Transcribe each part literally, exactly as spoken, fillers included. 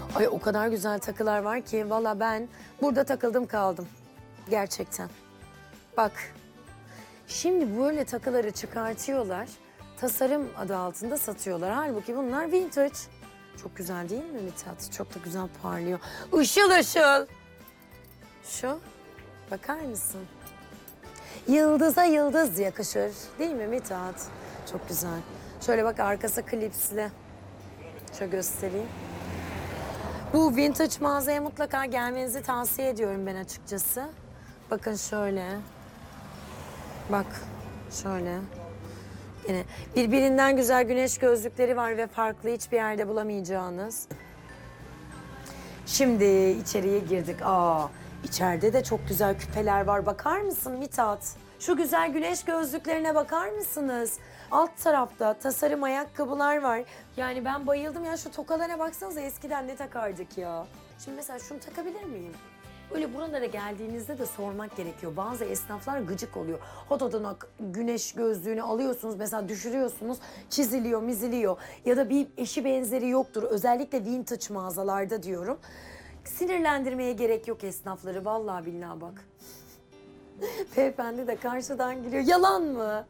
Ay o kadar güzel takılar var ki valla ben burada takıldım kaldım. Gerçekten. Bak. Şimdi böyle takıları çıkartıyorlar. Tasarım adı altında satıyorlar. Halbuki bunlar vintage. Çok güzel değil mi Mithat? Çok da güzel parlıyor. Işıl ışıl. Şu. Bakar mısın? Yıldıza yıldız yakışır. Değil mi Mithat? Çok güzel. Şöyle bak arkası klipsli. Şöyle göstereyim. Bu vintage mağazaya mutlaka gelmenizi tavsiye ediyorum ben açıkçası. Bakın şöyle. Bak şöyle. Yine birbirinden güzel güneş gözlükleri var ve farklı hiçbir yerde bulamayacağınız. Şimdi içeriye girdik. Aa, içeride de çok güzel küpeler var. Bakar mısın Mithat? Şu güzel güneş gözlüklerine bakar mısınız? Alt tarafta tasarım ayakkabılar var. Yani ben bayıldım ya, şu tokalara baksanıza, eskiden ne takardık ya. Şimdi mesela şunu takabilir miyim? Öyle buralara geldiğinizde de sormak gerekiyor. Bazı esnaflar gıcık oluyor. Hododana güneş gözlüğünü alıyorsunuz, mesela düşürüyorsunuz, çiziliyor, miziliyor. Ya da bir eşi benzeri yoktur. Özellikle vintage mağazalarda diyorum. Sinirlendirmeye gerek yok esnafları, vallahi billahi bak. Beyefendi de karşıdan gülüyor. Yalan mı?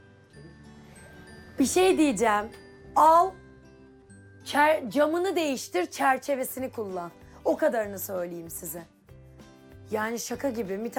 Bir şey diyeceğim. Al, çer- camını değiştir, çerçevesini kullan. O kadarını söyleyeyim size. Yani şaka gibi.